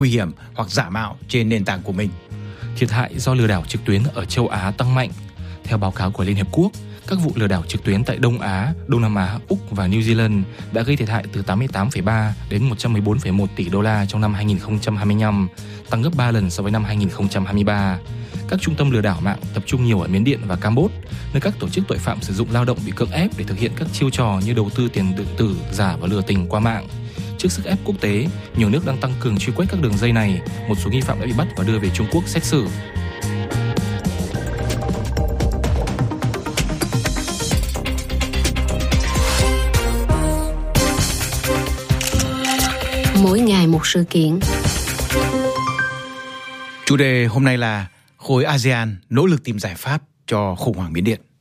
nguy hiểm hoặc giả mạo trên nền tảng của mình. Thiệt hại do lừa đảo trực tuyến ở châu Á tăng mạnh. Theo báo cáo của Liên Hiệp Quốc, các vụ lừa đảo trực tuyến tại Đông Á, Đông Nam Á, Úc và New Zealand đã gây thiệt hại từ 88,3 đến 114,1 tỷ đô la trong năm 2025, tăng gấp 3 lần so với năm 2023. Các trung tâm lừa đảo mạng tập trung nhiều ở Miến Điện và Campuchia, nơi các tổ chức tội phạm sử dụng lao động bị cưỡng ép để thực hiện các chiêu trò như đầu tư tiền điện tử giả và lừa tình qua mạng. Trước sức ép quốc tế, nhiều nước đang tăng cường truy quét các đường dây này. Một số nghi phạm đã bị bắt và đưa về Trung Quốc xét xử. Mỗi ngày một sự kiện. Chủ đề hôm nay là khối ASEAN nỗ lực tìm giải pháp cho khủng hoảng Miến Điện.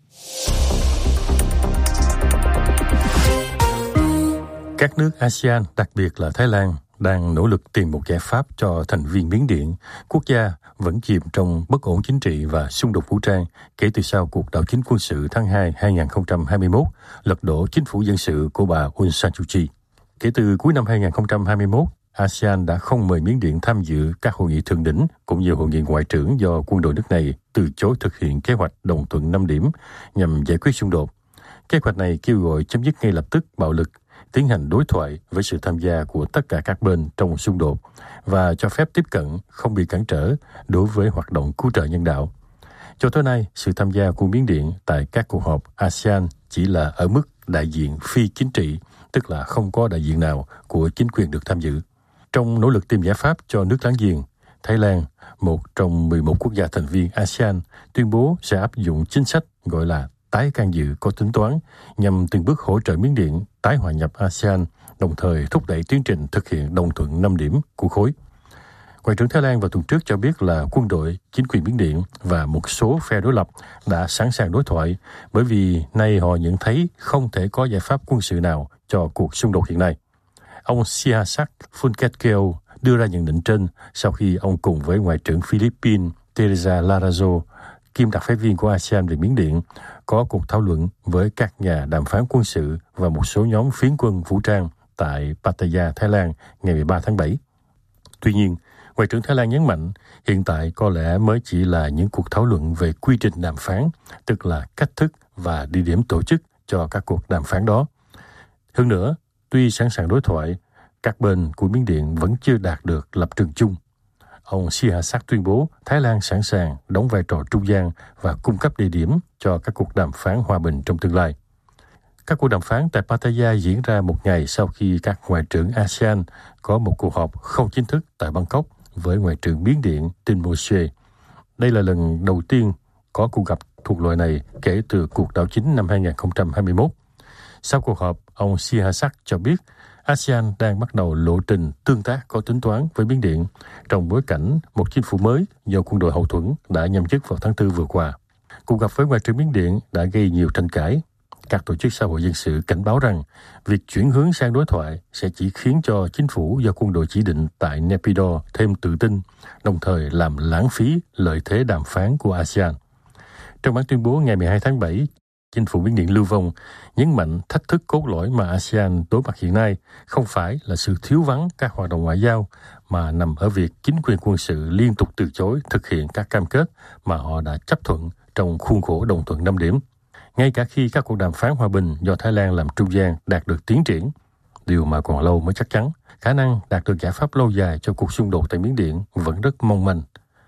Các nước ASEAN, đặc biệt là Thái Lan, đang nỗ lực tìm một giải pháp cho thành viên Miến Điện, quốc gia vẫn chìm trong bất ổn chính trị và xung đột vũ trang kể từ sau cuộc đảo chính quân sự tháng 2 2021 lật đổ chính phủ dân sự của bà Aung San Suu Kyi. Kể từ cuối năm 2021, ASEAN đã không mời Miến Điện tham dự các hội nghị thượng đỉnh cũng như hội nghị ngoại trưởng do quân đội nước này từ chối thực hiện kế hoạch đồng thuận 5 điểm nhằm giải quyết xung đột. Kế hoạch này kêu gọi chấm dứt ngay lập tức bạo lực, tiến hành đối thoại với sự tham gia của tất cả các bên trong xung đột và cho phép tiếp cận không bị cản trở đối với hoạt động cứu trợ nhân đạo. Cho tới nay, sự tham gia của Miến Điện tại các cuộc họp ASEAN chỉ là ở mức đại diện phi chính trị, tức là không có đại diện nào của chính quyền được tham dự. Trong nỗ lực tìm giải pháp cho nước láng giềng, Thái Lan, một trong 11 quốc gia thành viên ASEAN, tuyên bố sẽ áp dụng chính sách gọi là tái can dự có tính toán nhằm từng bước hỗ trợ Miến Điện tái hòa nhập ASEAN, đồng thời thúc đẩy tiến trình thực hiện đồng thuận 5 điểm của khối. Ngoại trưởng Thái Lan vào tuần trước cho biết là quân đội, chính quyền Miến Điện và một số phe đối lập đã sẵn sàng đối thoại bởi vì nay họ nhận thấy không thể có giải pháp quân sự nào cho cuộc xung đột hiện nay. Ông Sihasak Phunketkeow đưa ra nhận định trên sau khi ông cùng với Ngoại trưởng Philippines Teresa Larazo, kiêm đặc phái viên của ASEAN về Miến Điện, có cuộc thảo luận với các nhà đàm phán quân sự và một số nhóm phiến quân vũ trang tại Pattaya, Thái Lan ngày 13 tháng 7. Tuy nhiên, Ngoại trưởng Thái Lan nhấn mạnh hiện tại có lẽ mới chỉ là những cuộc thảo luận về quy trình đàm phán, tức là cách thức và địa điểm tổ chức cho các cuộc đàm phán đó. Hơn nữa, tuy sẵn sàng đối thoại, các bên của Miến Điện vẫn chưa đạt được lập trường chung. Ông Sihasak tuyên bố Thái Lan sẵn sàng đóng vai trò trung gian và cung cấp địa điểm cho các cuộc đàm phán hòa bình trong tương lai. Các cuộc đàm phán tại Pattaya diễn ra một ngày sau khi các ngoại trưởng ASEAN có một cuộc họp không chính thức tại Bangkok với Ngoại trưởng Miến Điện Tin Moshe. Đây là lần đầu tiên có cuộc gặp thuộc loại này kể từ cuộc đảo chính năm 2021. Sau cuộc họp, ông Sihasak cho biết ASEAN đang bắt đầu lộ trình tương tác có tính toán với Miến Điện trong bối cảnh một chính phủ mới do quân đội hậu thuẫn đã nhậm chức vào tháng 4 vừa qua. Cuộc gặp với Ngoại trưởng Miến Điện đã gây nhiều tranh cãi. Các tổ chức xã hội dân sự cảnh báo rằng việc chuyển hướng sang đối thoại sẽ chỉ khiến cho chính phủ do quân đội chỉ định tại Naypyidaw thêm tự tin, đồng thời làm lãng phí lợi thế đàm phán của ASEAN. Trong bản tuyên bố ngày 12 tháng 7, chính phủ Miến Điện Lưu Vong nhấn mạnh thách thức cốt lõi mà ASEAN đối mặt hiện nay không phải là sự thiếu vắng các hoạt động ngoại giao, mà nằm ở việc chính quyền quân sự liên tục từ chối thực hiện các cam kết mà họ đã chấp thuận trong khuôn khổ đồng thuận 5 điểm. Ngay cả khi các cuộc đàm phán hòa bình do Thái Lan làm trung gian đạt được tiến triển, điều mà còn lâu mới chắc chắn, khả năng đạt được giải pháp lâu dài cho cuộc xung đột tại Miến Điện vẫn rất mong manh.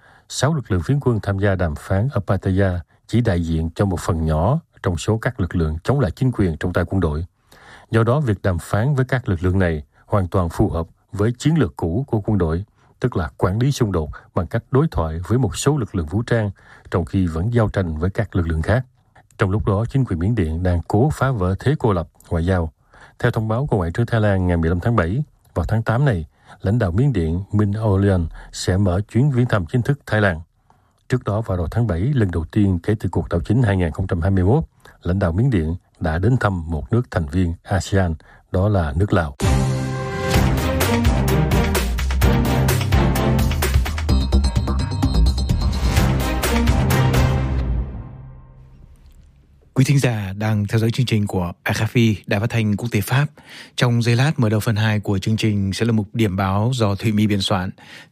6 lực lượng phiến quân tham gia đàm phán ở Pattaya chỉ đại diện cho một phần nhỏ trong số các lực lượng chống lại chính quyền trong tay quân đội. Do đó, việc đàm phán với các lực lượng này hoàn toàn phù hợp với chiến lược cũ của quân đội, tức là quản lý xung đột bằng cách đối thoại với một số lực lượng vũ trang, trong khi vẫn giao tranh với các lực lượng khác. Trong lúc đó, chính quyền Miến Điện đang cố phá vỡ thế cô lập ngoại giao. Theo thông báo của Ngoại trưởng Thái Lan ngày 15 tháng 7, vào tháng 8 này, lãnh đạo Miến Điện Min Aung Hlaing sẽ mở chuyến viếng thăm chính thức Thái Lan. Trước đó, vào đầu tháng 7, lần đầu tiên kể từ cuộc đảo chính 2021, lãnh đạo Miến Điện đã đến thăm một nước thành viên ASEAN, đó là nước Lào. Quý thính giả đang theo dõi chương trình của RFI, Đài Phát thanh Quốc tế Pháp. Trong giây lát mở đầu phần 2 của chương trình sẽ là mục điểm báo do Thụy My biên soạn.